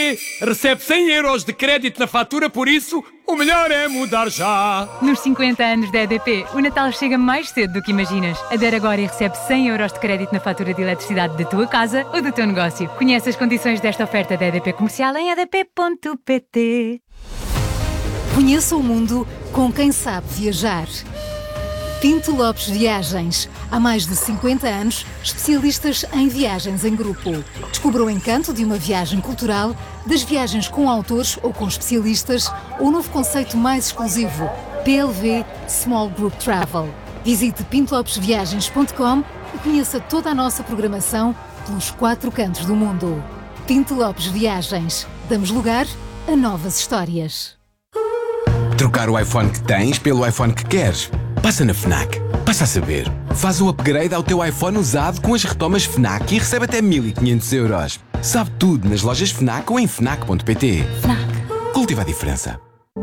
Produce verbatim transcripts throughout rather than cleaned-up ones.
P recebe cem euros de crédito na fatura, por isso o melhor é mudar já. Nos cinquenta anos da E D P, o Natal chega mais cedo do que imaginas. Adere agora e recebe cem euros de crédito na fatura de eletricidade da tua casa ou do teu negócio. Conhece as condições desta oferta da E D P Comercial em e d p ponto p t. Conheça o mundo com quem sabe viajar. Pinto Lopes Viagens. Há mais de cinquenta anos, especialistas em viagens em grupo. Descubra o encanto de uma viagem cultural, das viagens com autores ou com especialistas, ou o novo conceito mais exclusivo, P L V Small Group Travel. Visite pinto lopes viagens ponto com e conheça toda a nossa programação pelos quatro cantos do mundo. Pinto Lopes Viagens. Damos lugar a novas histórias. Trocar o iPhone que tens pelo iPhone que queres? Passa na FNAC. Passa a saber. Faz o upgrade ao teu iPhone usado com as retomas FNAC e recebe até mil e quinhentos euros. Sabe tudo nas lojas FNAC ou em fnac ponto p t. FNAC. Cultiva a diferença.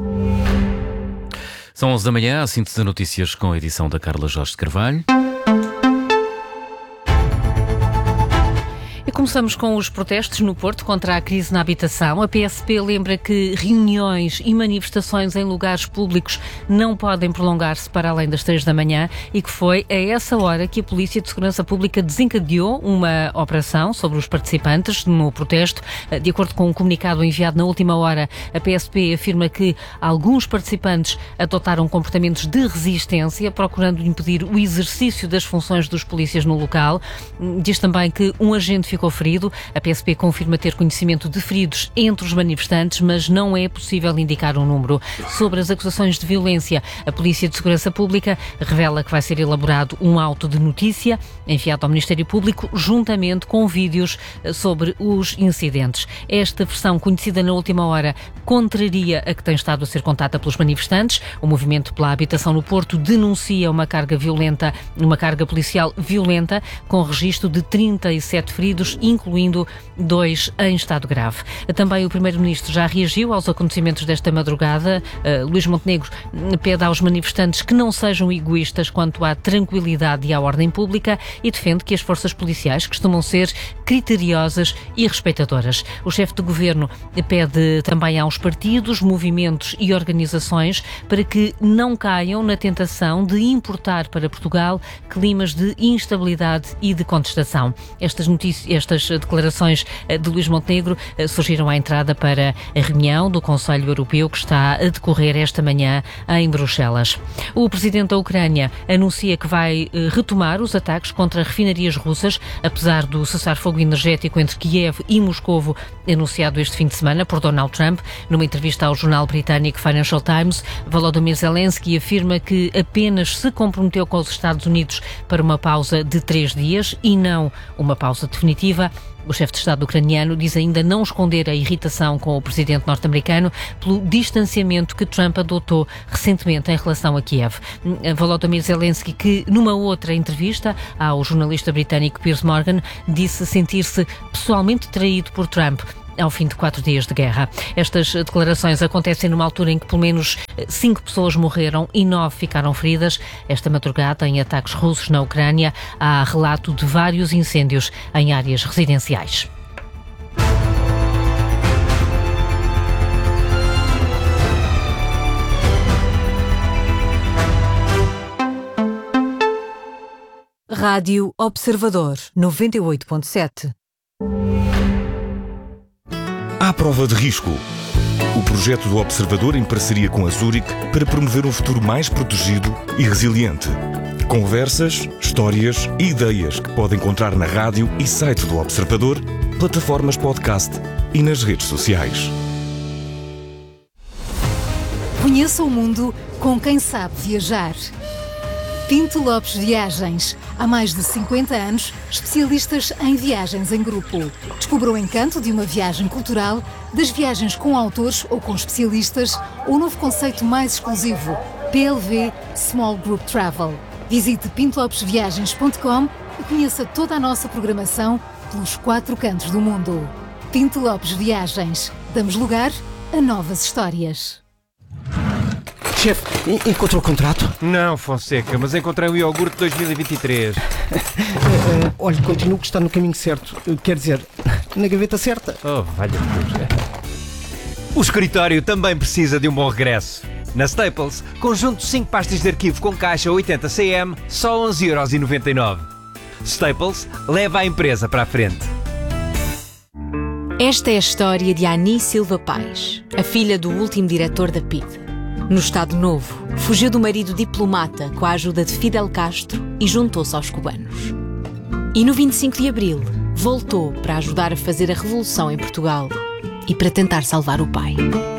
São onze da manhã, a síntese de notícias com a edição da Carla Jorge de Carvalho. E começamos com os protestos no Porto contra a crise na habitação. A P S P lembra que reuniões e manifestações em lugares públicos não podem prolongar-se para além das três da manhã e que foi a essa hora que a Polícia de Segurança Pública desencadeou uma operação sobre os participantes no protesto. De acordo com um comunicado enviado na última hora, a P S P afirma que alguns participantes adotaram comportamentos de resistência, procurando impedir o exercício das funções dos polícias no local. Diz também que um agente ficou ferido. A P S P confirma ter conhecimento de feridos entre os manifestantes, mas não é possível indicar um número. Sobre as acusações de violência, a Polícia de Segurança Pública revela que vai ser elaborado um auto de notícia enviado ao Ministério Público, juntamente com vídeos sobre os incidentes. Esta versão, conhecida na última hora, contraria a que tem estado a ser contada pelos manifestantes. O Movimento pela Habitação no Porto denuncia uma carga violenta, uma carga policial violenta, com registro de trinta e sete feridos, incluindo dois em estado grave. Também o Primeiro-Ministro já reagiu aos acontecimentos desta madrugada. Uh, Luís Montenegro pede aos manifestantes que não sejam egoístas quanto à tranquilidade e à ordem pública e defende que as forças policiais costumam ser criteriosas e respeitadoras. O chefe de governo pede também aos partidos, movimentos e organizações para que não caiam na tentação de importar para Portugal climas de instabilidade e de contestação. Estas notícias Estas declarações de Luís Montenegro surgiram à entrada para a reunião do Conselho Europeu que está a decorrer esta manhã em Bruxelas. O presidente da Ucrânia anuncia que vai retomar os ataques contra refinarias russas, apesar do cessar-fogo energético entre Kiev e Moscovo anunciado este fim de semana por Donald Trump. Numa entrevista ao jornal britânico Financial Times, Volodymyr Zelensky afirma que apenas se comprometeu com os Estados Unidos para uma pausa de três dias e não uma pausa definitiva. O chefe de Estado ucraniano diz ainda não esconder a irritação com o presidente norte-americano pelo distanciamento que Trump adotou recentemente em relação a Kiev. Volodymyr Zelensky, que numa outra entrevista ao jornalista britânico Piers Morgan, disse sentir-se pessoalmente traído por Trump ao fim de quatro dias de guerra. Estas declarações acontecem numa altura em que pelo menos cinco pessoas morreram e nove ficaram feridas. Esta madrugada, em ataques russos na Ucrânia, há relato de vários incêndios em áreas residenciais. Rádio Observador noventa e oito ponto sete. À prova de risco. O projeto do Observador em parceria com a Zurich para promover um futuro mais protegido e resiliente. Conversas, histórias e ideias que pode encontrar na rádio e site do Observador, plataformas podcast e nas redes sociais. Conheça o mundo com quem sabe viajar. Pinto Lopes Viagens. Há mais de cinquenta anos, especialistas em viagens em grupo. Descubra o encanto de uma viagem cultural, das viagens com autores ou com especialistas, ou o novo conceito mais exclusivo, P L V Small Group Travel. Visite pinto lopes viagens ponto com e conheça toda a nossa programação pelos quatro cantos do mundo. Pinto Lopes Viagens. Damos lugar a novas histórias. Chefe, encontrou o contrato? Não, Fonseca, mas encontrei o iogurte dois mil e vinte e três. uh, uh, olha, continuo que está no caminho certo. Uh, quer dizer, na gaveta certa. Oh, valha-me Deus. O escritório também precisa de um bom regresso. Na Staples, conjunto de cinco pastas de arquivo com caixa oitenta centímetros, só onze euros e noventa e nove. Staples leva a empresa para a frente. Esta é a história de Ani Silva Pais, a filha do último diretor da P I D. No Estado Novo, fugiu do marido diplomata com a ajuda de Fidel Castro e juntou-se aos cubanos. E no vinte e cinco de Abril, voltou para ajudar a fazer a revolução em Portugal e para tentar salvar o pai.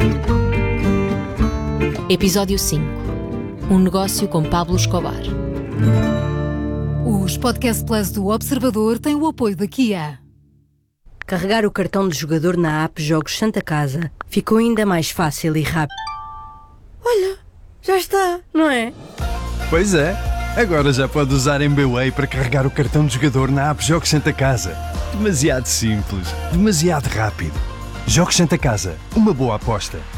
Episódio cinco. Um negócio com Pablo Escobar. Os Podcast Plus do Observador têm o apoio da Kia. Carregar o cartão de jogador na app Jogos Santa Casa ficou ainda mais fácil e rápido. Olha, já está, não é? Pois é, agora já pode usar M B W A Y para carregar o cartão de jogador na app Jogos Santa Casa. Demasiado simples, demasiado rápido. Jogos Santa Casa, uma boa aposta.